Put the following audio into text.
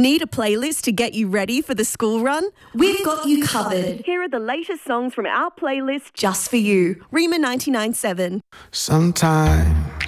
Need a playlist to get you ready for the school run? We've got you covered. Here are the latest songs from our playlist just for you. Rima 99.7. Sometimes